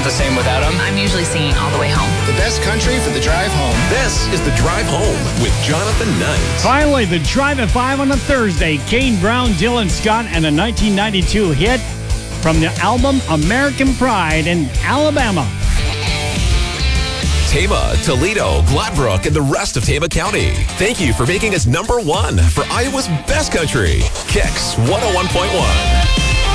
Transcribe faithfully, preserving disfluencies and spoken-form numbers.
the same without him. I'm usually singing All the Way Home. The best country for the drive home. This is The Drive Home with Jonathan Knight. Finally, The Drive at five on a Thursday. Kane Brown, Dylan Scott, and a nineteen ninety-two hit from the album American Pride in Alabama. Tama, Toledo, Gladbrook, and the rest of Tama County. Thank you for making us number one for Iowa's best country. Kicks one oh one point one.